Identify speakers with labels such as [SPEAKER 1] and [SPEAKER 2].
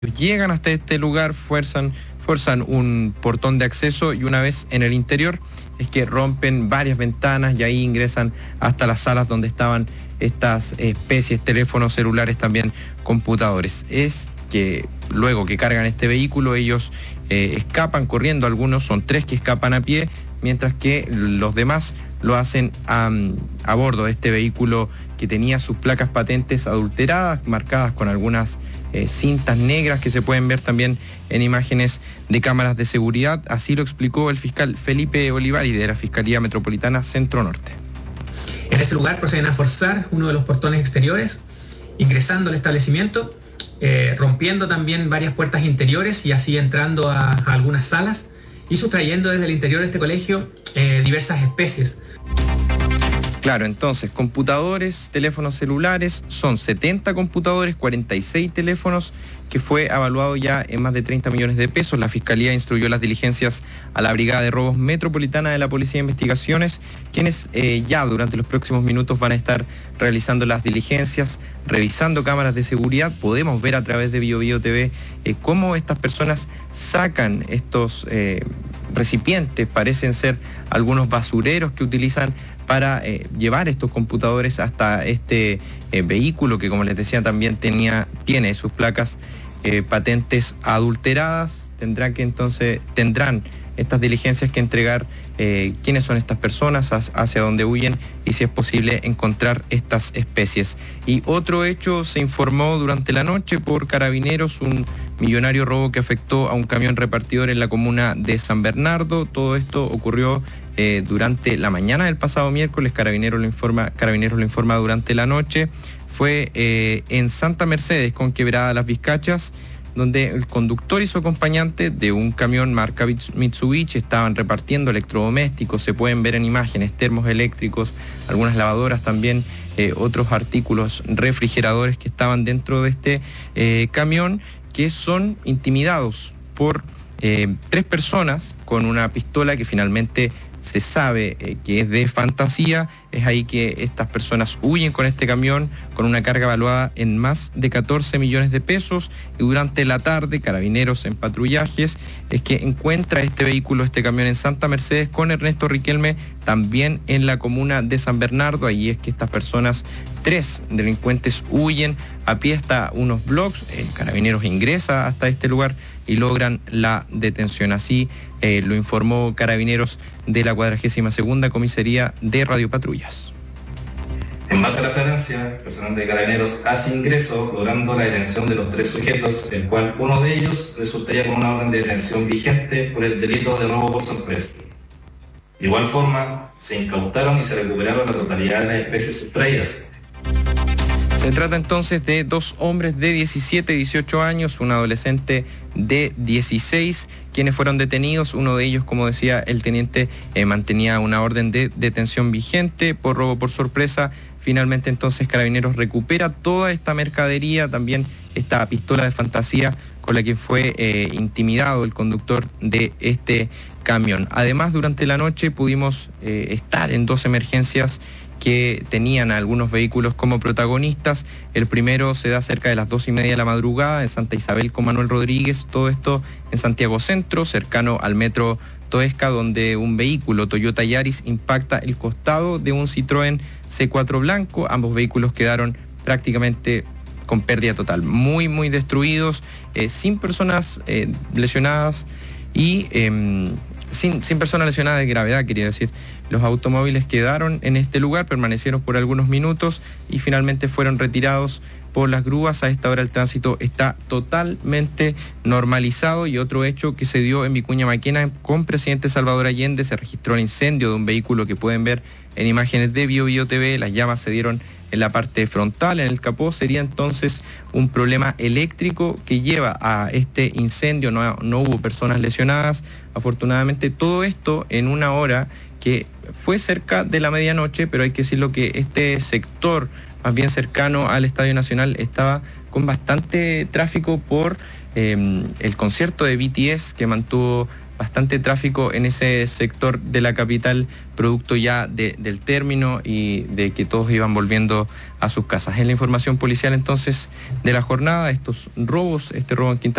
[SPEAKER 1] llegan hasta este lugar, fuerzan un portón de acceso y una vez en el interior es que rompen varias ventanas y ahí ingresan hasta las salas donde estaban estas especies, teléfonos celulares, también computadores. Es que luego que cargan este vehículo ellos escapan corriendo, algunos son 3 que escapan a pie, mientras que los demás lo hacen a bordo de este vehículo que tenía sus placas patentes adulteradas, marcadas con algunas cintas negras que se pueden ver también en imágenes de cámaras de seguridad. Así lo explicó el fiscal Felipe Olivari de la Fiscalía Metropolitana Centro Norte.
[SPEAKER 2] En ese lugar proceden a forzar uno de los portones exteriores, ingresando al establecimiento, rompiendo también varias puertas interiores y así entrando a algunas salas y sustrayendo desde el interior de este colegio diversas especies.
[SPEAKER 1] Claro, entonces, computadores, teléfonos celulares, son 70 computadores, 46 teléfonos, que fue evaluado ya en más de 30 millones de pesos. La Fiscalía instruyó las diligencias a la Brigada de Robos Metropolitana de la Policía de Investigaciones, quienes ya durante los próximos minutos van a estar realizando las diligencias, revisando cámaras de seguridad. Podemos ver a través de BioBio TV cómo estas personas sacan estos recipientes, parecen ser algunos basureros que utilizan para llevar estos computadores hasta este vehículo que, como les decía, también tiene sus placas patentes adulteradas. Tendrán estas diligencias que entregar quiénes son estas personas, hacia dónde huyen y si es posible encontrar estas especies. Y otro hecho se informó durante la noche por Carabineros, un millonario robo que afectó a un camión repartidor en la comuna de San Bernardo. Todo esto ocurrió durante la mañana del pasado miércoles. Carabineros lo informa durante la noche. Fue en Santa Mercedes con Quebrada Las Vizcachas, donde el conductor y su acompañante de un camión marca Mitsubishi estaban repartiendo electrodomésticos. Se pueden ver en imágenes termos eléctricos, algunas lavadoras también, otros artículos, refrigeradores que estaban dentro de este camión, que son intimidados por 3 personas con una pistola que finalmente se sabe que es de fantasía. Es ahí que estas personas huyen con este camión con una carga evaluada en más de 14 millones de pesos, y durante la tarde Carabineros en patrullajes es que encuentra este vehículo, este camión en Santa Mercedes con Ernesto Riquelme, también en la comuna de San Bernardo. Ahí es que estas personas, 3 delincuentes, huyen a pie hasta unos blogs. Carabineros ingresa hasta este lugar y logran la detención. Así lo informó Carabineros de la 42ª Comisaría de Radio Patrullas.
[SPEAKER 3] En base a la flagrancia, el personal de Carabineros hace ingreso logrando la detención de los 3 sujetos, el cual uno de ellos resultaría con una orden de detención vigente por el delito de robo por sorpresa. De igual forma, se incautaron y se recuperaron la totalidad de las especies sustraídas.
[SPEAKER 1] Se trata entonces de 2 hombres de 17 y 18 años, un adolescente de 16, quienes fueron detenidos. Uno de ellos, como decía el teniente, mantenía una orden de detención vigente por robo por sorpresa. Finalmente entonces Carabineros recupera toda esta mercadería, también esta pistola de fantasía con la que fue intimidado el conductor de este camión. Además, durante la noche pudimos estar en 2 emergencias que tenían a algunos vehículos como protagonistas. El primero se da cerca de las 2:30 de la madrugada en Santa Isabel con Manuel Rodríguez, todo esto en Santiago Centro, cercano al metro Toesca, donde un vehículo Toyota Yaris impacta el costado de un Citroën C4 blanco. Ambos vehículos quedaron prácticamente con pérdida total, muy destruidos, sin personas lesionadas y sin personas lesionadas de gravedad, quería decir. Los automóviles quedaron en este lugar, permanecieron por algunos minutos y finalmente fueron retirados por las grúas. A esta hora el tránsito está totalmente normalizado. Y otro hecho que se dio en Vicuña Maquena con Presidente Salvador Allende, se registró el incendio de un vehículo que pueden ver en imágenes de BioBio TV. Las llamas se dieron en la parte frontal, en el capó. Sería entonces un problema eléctrico que lleva a este incendio. No hubo personas lesionadas, afortunadamente. Todo esto en una hora que fue cerca de la medianoche, pero hay que decirlo que este sector más bien cercano al Estadio Nacional estaba con bastante tráfico por el concierto de BTS que mantuvo bastante tráfico en ese sector de la capital, producto ya del término y de que todos iban volviendo a sus casas. Es la información policial entonces de la jornada, estos robos, este robo en Quinta